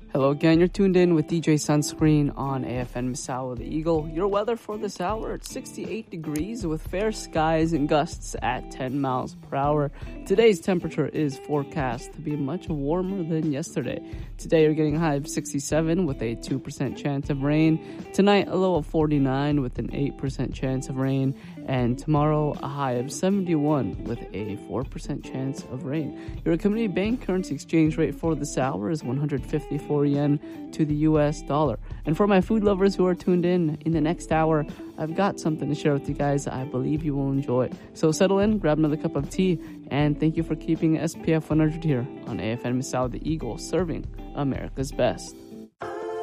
Hello again, you're tuned in with DJ Sunscreen on AFN Misawa the Eagle. Your weather for this hour, it's 68 degrees with fair skies and gusts at 10 miles per hour. Today's temperature is forecast to be much warmer than yesterday. Today you're getting a high of 67 with a 2% chance of rain. Tonight a low of 49 with an 8% chance of rain. And tomorrow a high of 71 with a 4% chance of rain. Your community bank currency exchange rate for this hour is 154 yen to the US dollar. And for my food lovers who are tuned in the next hour, I've got something to share with you guys I believe you will enjoy. So settle in, grab another cup of tea, and thank you for keeping SPF 100 here on AFN Misawa the Eagle, serving America's best.